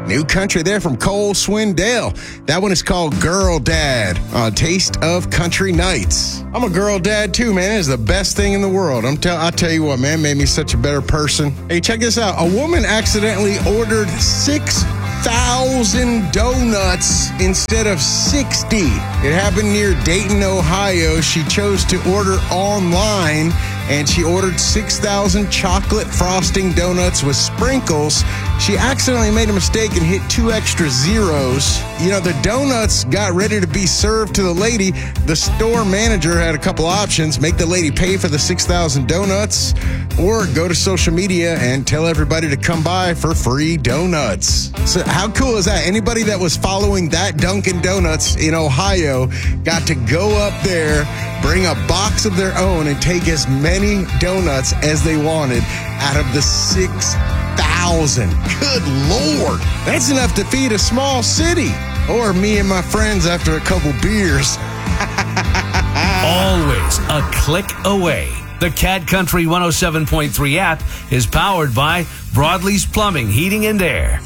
New country there from Cole Swindell. That one is called Girl Dad on Taste of Country Nights. I'm a girl dad too, man. It's the best thing in the world. I'll tell you what, man, made me such a better person. Hey, check this out. A woman accidentally ordered 6,000 donuts instead of 60. It happened near Dayton, Ohio. She chose to order online, and she ordered 6,000 chocolate frosting donuts with sprinkles. She accidentally made a mistake and hit 2 extra zeros. You know, the donuts got ready to be served to the lady. The store manager had a couple options: make the lady pay for the 6,000 donuts, or go to social media and tell everybody to come by for free donuts. So how cool is that? Anybody that was following that Dunkin' Donuts in Ohio got to go up there, bring a box of their own, and take as many donuts as they wanted out of the 6,000. Good Lord. That's enough to feed a small city. Or me and my friends after a couple beers. Always a click away. The Cat Country 107.3 app is powered by Broadleaf's Plumbing, Heating, and Air.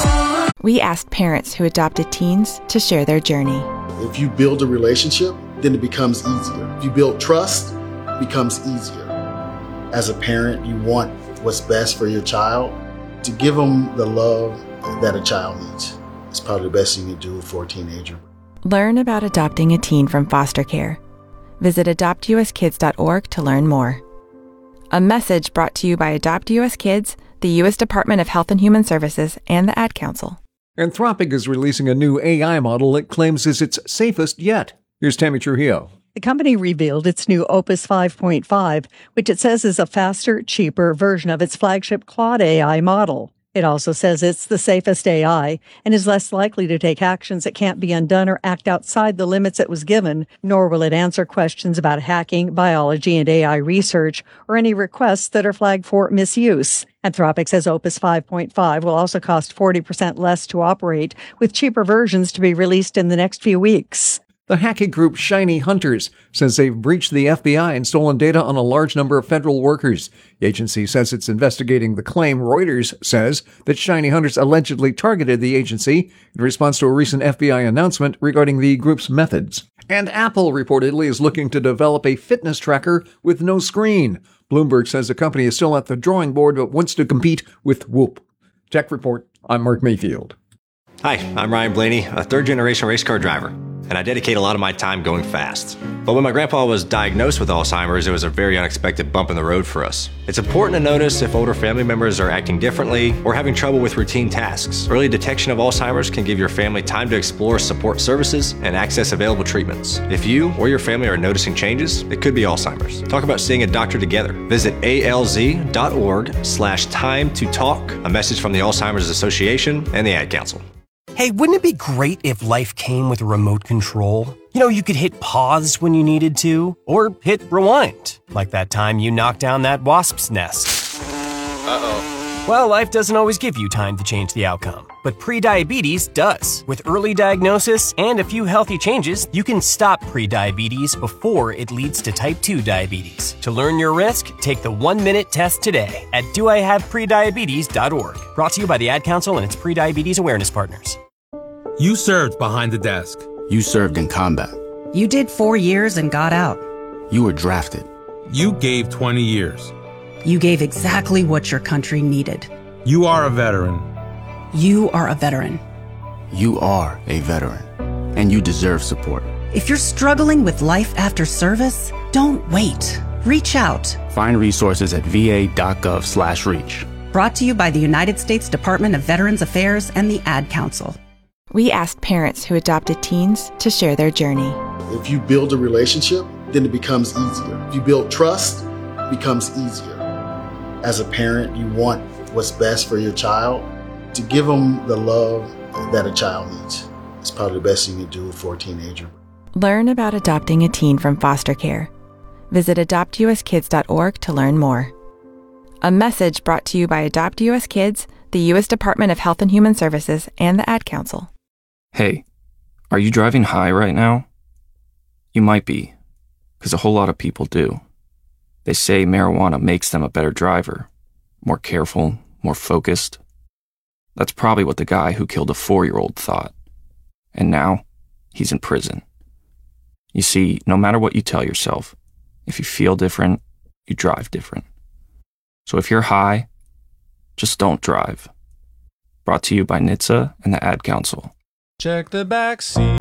We asked parents who adopted teens to share their journey. If you build a relationship, then it becomes easier. If you build trust, it becomes easier. As a parent, you want what's best for your child. To give them the love that a child needs. It's probably the best thing you do for a teenager. Learn about adopting a teen from foster care. Visit adoptuskids.org to learn more. A message brought to you by Adopt US Kids, the U.S. Department of Health and Human Services, and the Ad Council. Anthropic is releasing a new AI model it claims is its safest yet. Here's Tammy Trujillo. The company revealed its new Opus 5.5, which it says is a faster, cheaper version of its flagship Claude AI model. It also says it's the safest AI and is less likely to take actions that can't be undone or act outside the limits it was given, nor will it answer questions about hacking, biology, and AI research, or any requests that are flagged for misuse. Anthropic says Opus 5.5 will also cost 40% less to operate, with cheaper versions to be released in the next few weeks. The hacking group Shiny Hunters says they've breached the FBI and stolen data on a large number of federal workers. The agency says it's investigating the claim. Reuters says that Shiny Hunters allegedly targeted the agency in response to a recent FBI announcement regarding the group's methods. And Apple reportedly is looking to develop a fitness tracker with no screen. Bloomberg says the company is still at the drawing board but wants to compete with Whoop. Tech Report, I'm Mark Mayfield. Hi, I'm Ryan Blaney, a third-generation race car driver, and I dedicate a lot of my time going fast. But when my grandpa was diagnosed with Alzheimer's, it was a very unexpected bump in the road for us. It's important to notice if older family members are acting differently or having trouble with routine tasks. Early detection of Alzheimer's can give your family time to explore support services and access available treatments. If you or your family are noticing changes, it could be Alzheimer's. Talk about seeing a doctor together. Visit alz.org/time to talk. A message from the Alzheimer's Association and the Ad Council. Hey, wouldn't it be great if life came with a remote control? You know, you could hit pause when you needed to, or hit rewind, like that time you knocked down that wasp's nest. Uh-oh. Well, life doesn't always give you time to change the outcome, but prediabetes does. With early diagnosis and a few healthy changes, you can stop prediabetes before it leads to type 2 diabetes. To learn your risk, take the 1-minute test today at doihaveprediabetes.org. Brought to you by the Ad Council and its prediabetes awareness partners. You served behind the desk. You served in combat. You did 4 years and got out. You were drafted. You gave 20 years. You gave exactly what your country needed. You are a veteran. You are a veteran. You are a veteran, and you deserve support. If you're struggling with life after service, don't wait. Reach out. Find resources at va.gov/reach. Brought to you by the United States Department of Veterans Affairs and the Ad Council. We asked parents who adopted teens to share their journey. If you build a relationship, then it becomes easier. If you build trust, it becomes easier. As a parent, you want what's best for your child. To give them the love that a child needs. It's probably the best thing you do for a teenager. Learn about adopting a teen from foster care. Visit adoptuskids.org to learn more. A message brought to you by Adopt US Kids, the U.S. Department of Health and Human Services, and the Ad Council. Hey, are you driving high right now? You might be, because a whole lot of people do. They say marijuana makes them a better driver, more careful, more focused. That's probably what the guy who killed a 4-year-old thought. And now, he's in prison. You see, no matter what you tell yourself, if you feel different, you drive different. So if you're high, just don't drive. Brought to you by NHTSA and the Ad Council. Check the back seat.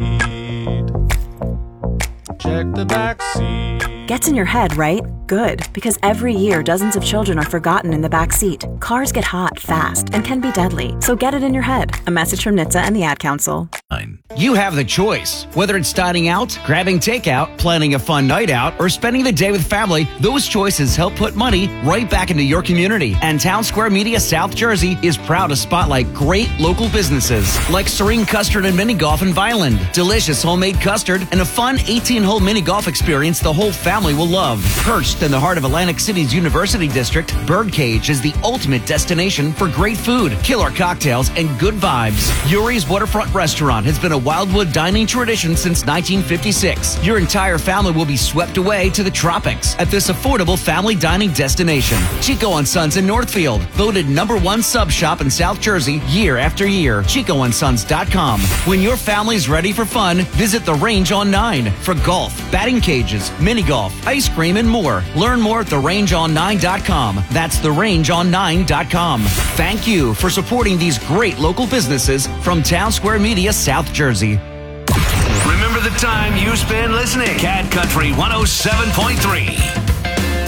Check the back seat. Gets in your head, right? Good, because every year dozens of children are forgotten in the back seat. Cars get hot fast and can be deadly, so get it in your head. A message from NHTSA and the Ad Council. You have the choice. Whether it's dining out, grabbing takeout, planning a fun night out, or spending the day with family, those choices help put money right back into your community. And Town Square Media South Jersey is proud to spotlight great local businesses like Serene Custard and Mini Golf in Vineland, delicious homemade custard, and a fun 18-hole mini golf experience the whole family will love. Perched in the heart of Atlantic City's University District, Birdcage is the ultimate destination for great food, killer cocktails, and good vibes. Yuri's Waterfront Restaurant has been a Wildwood dining tradition since 1956. Your entire family will be swept away to the tropics at this affordable family dining destination. Chico & Sons in Northfield, voted #1 sub shop in South Jersey year after year. ChicoandSons.com. When your family's ready for fun, visit the Range on 9 for golf, batting cages, mini golf, ice cream, and more. Learn more at therangeon9.com. That's therangeon9.com. Thank you for supporting these great local businesses from Town Square Media South Jersey. Remember the time you spend listening. Cat Country 107.3.